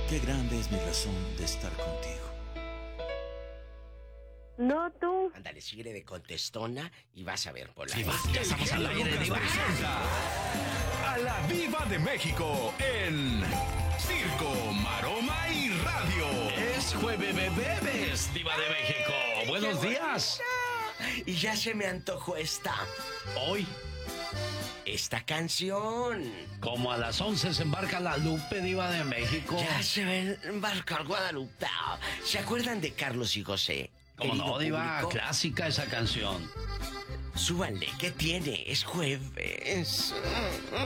Qué grande es mi razón de estar contigo. No, tú. Ándale, sigue de contestona y vas a ver, Pola. Sí, va, ya estamos al aire, Diva. A la Diva de México en Circo, Maroma y Radio. Es jueves, bebés, Diva de México. Buenos días. Y ya se me antojó Hoy, esta canción. como a las 11 se embarca la Lupe, Diva de México. Ya se va a embarcar Guadalupe. ¿Se acuerdan de Carlos y José? Como no, Querido Diva, público, clásica esa canción. súbanle, ¿qué tiene? Es jueves.